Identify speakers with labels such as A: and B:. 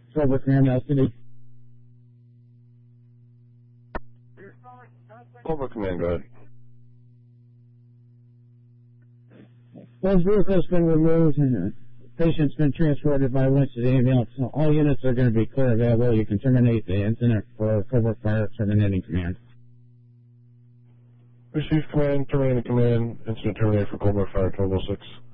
A: Cobra Command, LCD.
B: Cobra Command, go ahead.
A: Those vehicles been removed and patient's been transported by winch to the ambulance. So all units are going to be clear available. You can terminate the incident for Cobra Fire terminating command.
B: Receive command, terminating command, incident terminated for Cobra Fire 1206.